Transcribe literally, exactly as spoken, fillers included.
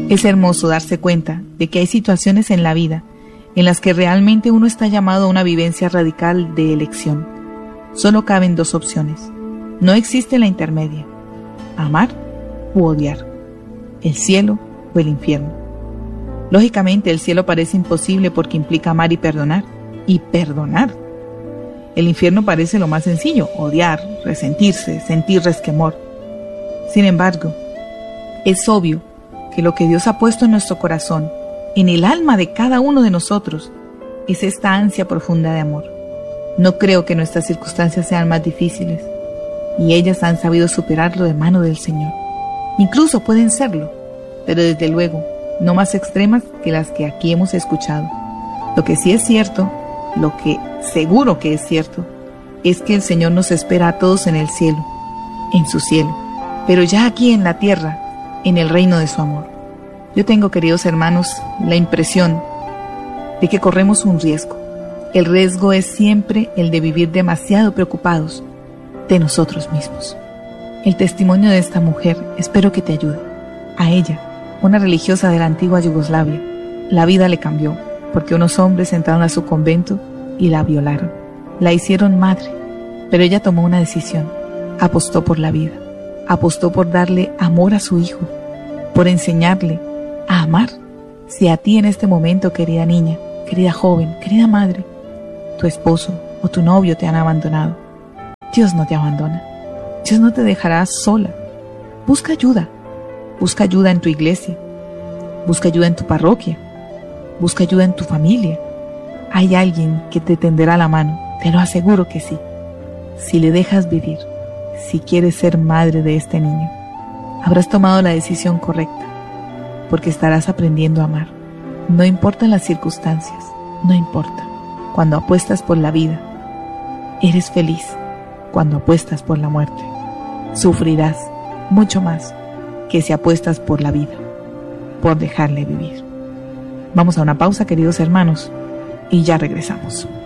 Es hermoso darse cuenta de que hay situaciones en la vida en las que realmente uno está llamado a una vivencia radical de elección. Solo caben dos opciones. No existe la intermedia: amar u odiar, el cielo o el infierno. Lógicamente, el cielo parece imposible porque implica amar y perdonar, y perdonar. El infierno parece lo más sencillo: odiar, resentirse, sentir resquemor. Sin embargo, es obvio que lo que Dios ha puesto en nuestro corazón, en el alma de cada uno de nosotros, es esta ansia profunda de amor. No creo que nuestras circunstancias sean más difíciles, y ellas han sabido superarlo de mano del Señor. Incluso pueden serlo, pero desde luego no más extremas que las que aquí hemos escuchado. Lo que sí es cierto, lo que seguro que es cierto, es que el Señor nos espera a todos en el cielo, en su cielo, pero ya aquí en la tierra, en el reino de su amor. Yo tengo, queridos hermanos, la impresión de que corremos un riesgo. El riesgo es siempre el de vivir demasiado preocupados de nosotros mismos. El testimonio de esta mujer espero que te ayude. A ella, una religiosa de la antigua Yugoslavia, la vida le cambió porque unos hombres entraron a su convento y la violaron. La hicieron madre, pero ella tomó una decisión. Apostó por la vida. Apostó por darle amor a su hijo, por enseñarle a amar. Si a ti en este momento, querida niña, querida joven, querida madre, tu esposo o tu novio te han abandonado, Dios no te abandona. Dios no te dejará sola. Busca ayuda. Busca ayuda en tu iglesia. Busca ayuda en tu parroquia. Busca ayuda en tu familia. Hay alguien que te tenderá la mano. Te lo aseguro que sí. Si le dejas vivir, si quieres ser madre de este niño, habrás tomado la decisión correcta, porque estarás aprendiendo a amar. No importan las circunstancias, no importa. Cuando apuestas por la vida, eres feliz. Cuando apuestas por la muerte, sufrirás mucho más que si apuestas por la vida, por dejarle vivir. Vamos a una pausa, queridos hermanos, y ya regresamos.